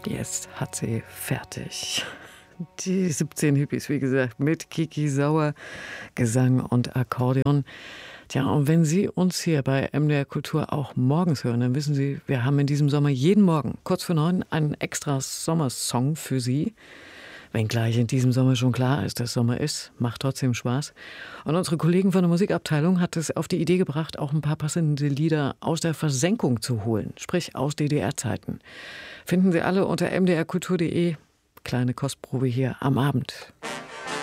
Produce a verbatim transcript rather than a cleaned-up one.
Jetzt hat sie fertig. Die siebzehn Hippies, wie gesagt, mit Kiki Sauer, Gesang und Akkordeon. Tja, und wenn Sie uns hier bei M D R Kultur auch morgens hören, dann wissen Sie, wir haben in diesem Sommer jeden Morgen, kurz vor neun, einen extra Sommersong für Sie. Wenngleich in diesem Sommer schon klar ist, dass Sommer ist, macht trotzdem Spaß. Und unsere Kollegen von der Musikabteilung hat es auf die Idee gebracht, auch ein paar passende Lieder aus der Versenkung zu holen, sprich aus D D R-Zeiten. Finden Sie alle unter m d r kultur punkt de. Kleine Kostprobe hier am Abend.